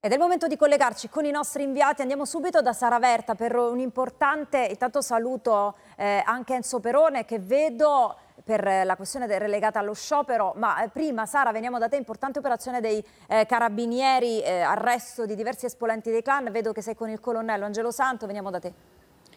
Ed è il momento di collegarci con i nostri inviati. Andiamo subito da Sara Verta per un importante, intanto saluto anche Enzo Perone che vedo per la questione relegata allo sciopero, ma prima Sara veniamo da te, importante operazione dei carabinieri, arresto di diversi esponenti dei clan, vedo che sei con il colonnello Angelo Santo, veniamo da te.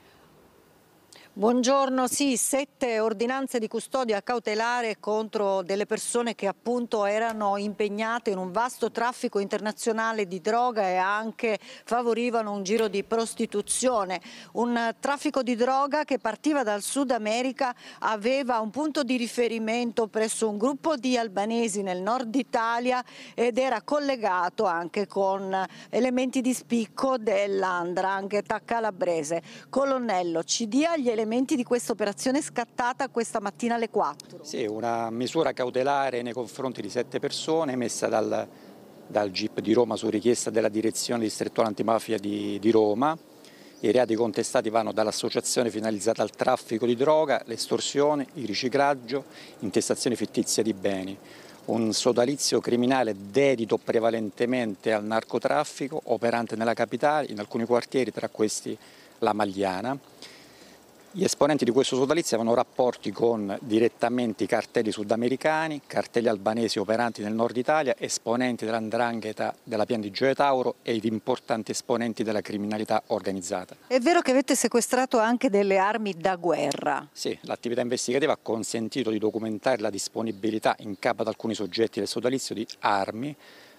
Buongiorno, sì, 7 ordinanze di custodia cautelare contro delle persone che appunto erano impegnate in un vasto traffico internazionale di droga e anche favorivano un giro di prostituzione. Un traffico di droga che partiva dal Sud America, aveva un punto di riferimento presso un gruppo di albanesi nel nord Italia ed era collegato anche con elementi di spicco dell''ndrangheta calabrese. Colonnello, ci dia gli elementi di questa operazione scattata questa mattina alle 4. Sì, una misura cautelare nei confronti di 7 persone emessa dal GIP di Roma su richiesta della direzione distrettuale antimafia di Roma. I reati contestati vanno dall'associazione finalizzata al traffico di droga, l'estorsione, il riciclaggio, intestazione fittizia di beni. Un sodalizio criminale dedito prevalentemente al narcotraffico, operante nella capitale, in alcuni quartieri, tra questi la Magliana. Gli esponenti di questo sodalizio avevano rapporti con direttamente i cartelli sudamericani, cartelli albanesi operanti nel nord Italia, esponenti dell''ndrangheta della Piana di Gioia Tauro e importanti esponenti della criminalità organizzata. È vero che avete sequestrato anche delle armi da guerra? Sì, l'attività investigativa ha consentito di documentare la disponibilità in capo ad alcuni soggetti del sodalizio di armi,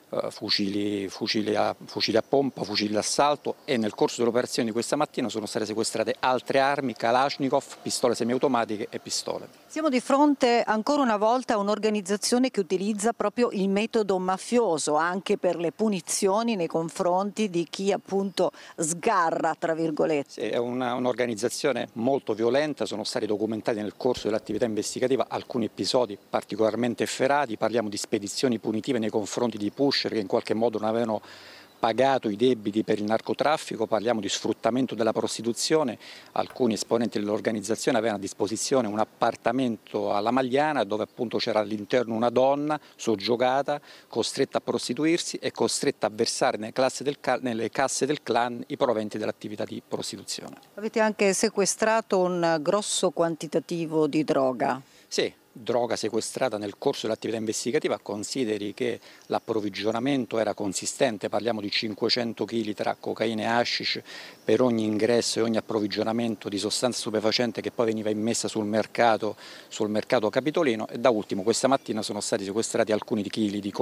fucili a pompa, fucili d'assalto, e nel corso dell'operazione di questa mattina sono state sequestrate altre armi, Kalashnikov, pistole semiautomatiche e pistole. Siamo di fronte ancora una volta a un'organizzazione che utilizza proprio il metodo mafioso anche per le punizioni nei confronti di chi appunto sgarra, tra virgolette. Sì, è un'organizzazione molto violenta, sono stati documentati nel corso dell'attività investigativa alcuni episodi particolarmente efferati, parliamo di spedizioni punitive nei confronti di pusher che in qualche modo non avevano pagato i debiti per il narcotraffico, parliamo di sfruttamento della prostituzione. Alcuni esponenti dell'organizzazione avevano a disposizione un appartamento alla Magliana dove appunto c'era all'interno una donna soggiogata, costretta a prostituirsi e costretta a versare nelle casse del clan i proventi dell'attività di prostituzione. Avete anche sequestrato un grosso quantitativo di droga. Sì. Droga sequestrata nel corso dell'attività investigativa, consideri che l'approvvigionamento era consistente, parliamo di 500 kg tra cocaina e hashish per ogni ingresso e ogni approvvigionamento di sostanza stupefacente che poi veniva immessa sul mercato capitolino, e da ultimo questa mattina sono stati sequestrati alcuni chili di cocaina.